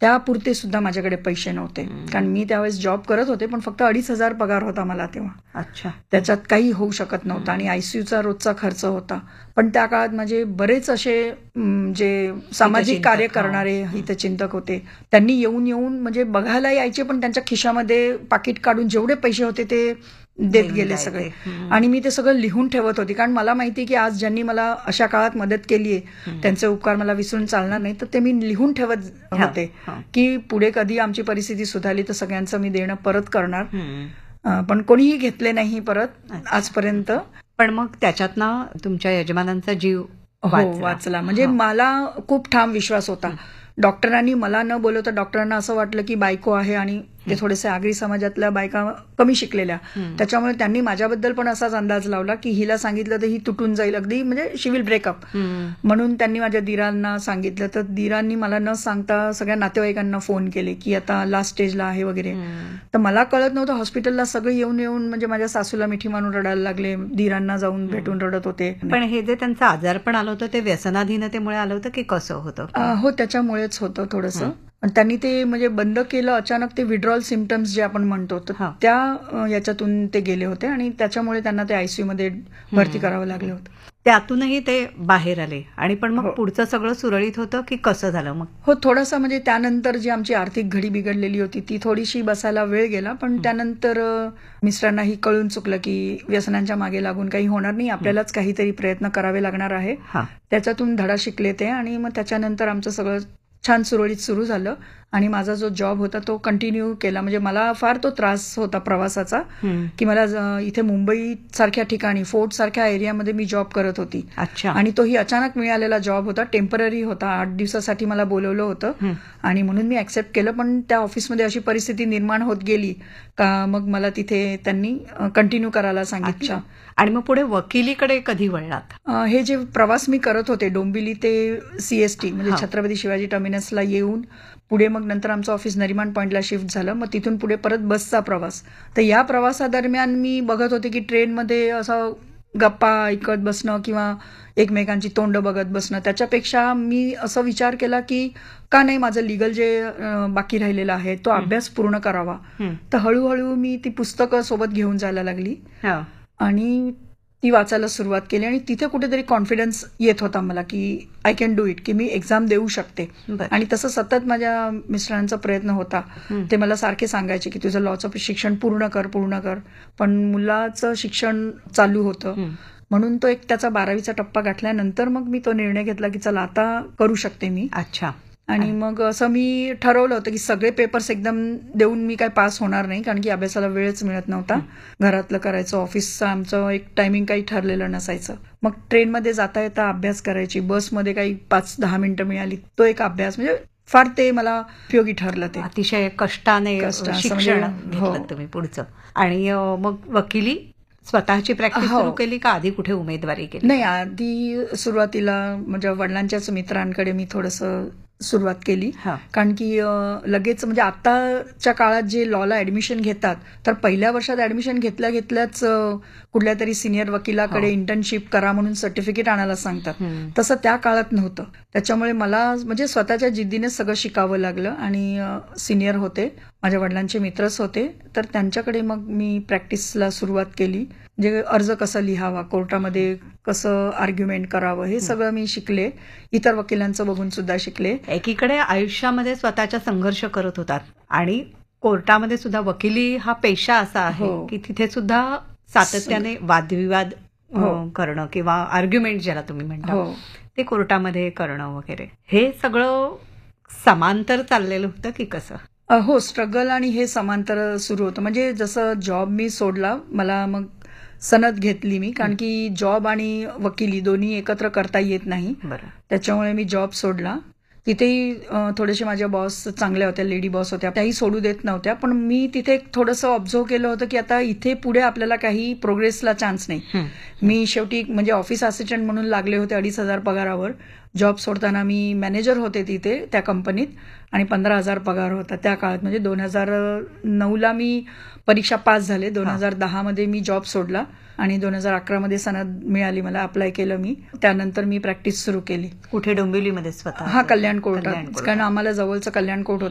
त्यापुरते सुद्धा माझ्याकडे पैसे नव्हते. कारण मी त्यावेळेस जॉब करत होते, पण फक्त 2,500 पगार होता मला तेव्हा. अच्छा. त्याच्यात काही होऊ शकत नव्हतं आणि आयसीयूचा रोजचा खर्च होता. पण त्या काळात माझे बरेच असे जे सामाजिक कार्य करणारे हितचिंतक होते, त्यांनी येऊन म्हणजे बघायला यायचे, पण त्यांच्या खिशामध्ये पाकिट काढून जेवढे पैसे होते ते देत गेले सगळे. आणि मी ते सगळं लिहून ठेवत होती, कारण मला माहिती की आज ज्यांनी मला अशा काळात मदत केली आहे त्यांचे उपकार मला विसरून चालणार नाही. तर ते मी लिहून ठेवत होते की पुढे कधी आमची परिस्थिती सुधारली तर सगळ्यांचं मी देणं परत करणार. पण कोणीही घेतले नाही परत आजपर्यंत. पण मग त्याच्यातनं तुमच्या यजमानांचा जीव वाचला. म्हणजे मला खूप ठाम विश्वास होता. डॉक्टरांनी मला न बोलवता डॉक्टरांना असं वाटलं की बायको आहे आणि ते थोडेसे आगरी समाजातल्या बायका कमी शिकलेल्या, त्याच्यामुळे त्यांनी माझ्याबद्दल पण असाच अंदाज लावला की हिला सांगितलं तर ही तुटून जाईल, अगदी म्हणजे शी विल ब्रेकअप. म्हणून त्यांनी माझ्या दिरांना सांगितलं. तर दिरांनी मला न सांगता सगळ्या नातेवाईकांना फोन केले की आता लास्ट स्टेजला आहे वगैरे. तर मला कळत नव्हतं. हॉस्पिटलला सगळे येऊन म्हणजे माझ्या सासूला मिठी मारून रडायला लागले, दिरांना जाऊन भेटून रडत होते. पण हे जे त्यांचं आजारपण आलं होतं ते व्यसनाधीनतेमुळे आलं होतं की कसं होतं? हो, त्याच्यामुळेच होतं थोडंसं. त्यांनी ते म्हणजे बंद केलं अचानक. ते विड्रॉल सिम्पटम्स जे आपण म्हणतो तर त्या याच्यातून ते गेले होते आणि त्याच्यामुळे त्यांना ते आयसीयू मध्ये भरती करावं लागलं होतं. त्यातूनही ते बाहेर आले. आणि पण मग पुढचं सगळं सुरळीत होतं की कसं झालं मग? हो, थोडंसं म्हणजे त्यानंतर जी आमची आर्थिक घडी बिघडलेली होती ती थोडीशी बसायला वेळ गेला. पण त्यानंतर मिस्टरांनाही कळून चुकलं की व्यसनांच्या मागे लागून काही होणार नाही, आपल्यालाच काहीतरी प्रयत्न करावे लागणार आहे. त्याच्यातून धडा शिकले ते. आणि मग त्याच्यानंतर आमचं सगळं छान सुरळीत सुरू झालं. आणि माझा जो जॉब होता तो कंटिन्यू केला. म्हणजे मला फार तो त्रास होता प्रवासाचा की मला इथे मुंबई सारख्या ठिकाणी फोर्ट सारख्या एरियामध्ये मी जॉब करत होती. आणि तोही अचानक मिळालेला जॉब होता, टेम्पररी होता. 8 दिवसासाठी मला बोलवलं होतं आणि म्हणून मी ऍक्सेप्ट केलं. पण त्या ऑफिसमध्ये अशी परिस्थिती निर्माण होत गेली का मग मला तिथे त्यांनी कंटिन्यू करायला सांगितलं. आणि मग पुढे वकिलीकडे कधी वळलात? हे जे प्रवास मी करत होते डोंबिवली ते सीएसटी म्हणजे छत्रपती शिवाजी टर्मिनसला येऊन पुढे मग नंतर आमचं ऑफिस नरिमान पॉइंटला शिफ्ट झालं. मग तिथून पुढे परत बसचा प्रवास. तर या प्रवासादरम्यान मी बघत होते की ट्रेनमध्ये असं गप्पा ऐकत बसणं किंवा एकमेकांची तोंड बघत बसणं, त्याच्यापेक्षा मी असं विचार केला की का नाही माझं लिगल जे बाकी राहिलेलं आहे तो अभ्यास पूर्ण करावा. तर हळूहळू मी ती पुस्तकं सोबत घेऊन जायला लागली आणि ती वाचायला सुरुवात केली. आणि तिथे कुठेतरी कॉन्फिडन्स येत होता मला की आय कॅन डू इट, की मी एक्झाम देऊ शकते. आणि तसं सतत माझ्या मिस्टरांचा प्रयत्न होता. ते मला सारखे सांगायचे की तुझं लॉचं शिक्षण पूर्ण कर. पण मुलाचं शिक्षण चालू होतं म्हणून तो एक त्याचा 12वीचा टप्पा गाठल्यानंतर मग मी तो निर्णय घेतला की चला आता करू शकते मी. आणि मग असं मी ठरवलं होतं की सगळे पेपर्स एकदम देऊन मी काय पास होणार नाही, कारण की अभ्यासाला वेळच मिळत नव्हता. घरातलं करायचं, ऑफिसचं आमचं एक टायमिंग काही ठरलेलं नसायचं. मग ट्रेनमध्ये जाता येता अभ्यास करायची, बसमध्ये काही 5-10 मिनिटं मिळाली तो एक अभ्यास. म्हणजे फार ते मला उपयोगी ठरलं. ते अतिशय कष्टाने शिक्षण घेतलं तुम्ही पुढचं. आणि मग वकिली स्वतःची प्रॅक्टिस सुरू केली का आधी कुठे उमेदवारी केली? नाही, आधी सुरुवातीला म्हणजे वडिलांच्याच मित्रांकडे मी थोडंसं सुरुवात केली. कारण की लगेच म्हणजे आताच्या काळात जे लॉला ऍडमिशन घेतात तर पहिल्या वर्षात ऍडमिशन घेतल्याच कुठल्या तरी सिनियर वकिलाकडे इंटर्नशिप करा म्हणून सर्टिफिकेट आणायला सांगतात. तसं त्या काळात नव्हतं. त्याच्यामुळे मला म्हणजे स्वतःच्या जिद्दीने सगळं शिकावं लागलं. आणि सिनियर होते, माझ्या वडिलांचे मित्रच होते, तर त्यांच्याकडे मग मी प्रॅक्टिसला सुरुवात केली. म्हणजे अर्ज कसा लिहावा, कोर्टामध्ये कसं आर्ग्युमेंट करावं, हे सगळं मी शिकले. इतर वकिलांचं बघून सुद्धा शिकले. एकीकडे आयुष्यामध्ये स्वतःचा संघर्ष करत होतात आणि कोर्टामध्ये सुद्धा वकिली हा पेशा असा आहे की तिथे सुद्धा सातत्याने वादविवाद करणं किंवा आर्ग्युमेंट ज्याला तुम्ही म्हणता ते कोर्टामध्ये करणं वगैरे, हे सगळं समांतर चाललेलं होतं की कसं? हो, स्ट्रगल आणि हे समांतर सुरू होतं. म्हणजे जसं जॉब मी सोडला, मला मग सनद घेतली मी, कारण की जॉब आणि वकिली दोन्ही एकत्र करता येत नाही. त्याच्यामुळे मी जॉब सोडला. तिथेही थोडेसे माझ्या बॉस चांगल्या होत्या, लेडी बॉस होत्या, त्याही सोडू देत नव्हत्या. पण मी तिथे थोडंसं ऑब्झर्व केलं होतं की आता इथे पुढे आपल्याला काही प्रोग्रेसला चान्स नाही. मी शेवटी म्हणजे ऑफिस असिस्टंट म्हणून लागले होते 2,500 पगारावर. जॉब सोडताना मी मॅनेजर होते तिथे त्या कंपनीत आणि 15,000 पगार होता त्या काळात. म्हणजे 2009ला मी परीक्षा पास झाले. 2010 मध्ये मी जॉब सोडला आणि 2011 मध्ये सनद मिळाली मला, अप्लाय केलं मी. त्यानंतर मी प्रॅक्टिस सुरू केली. कुठे? डोंबिवलीमध्ये स्वतः? कल्याण कोर्टात, कारण आम्हाला जवळचं कल्याण कोर्ट होतं.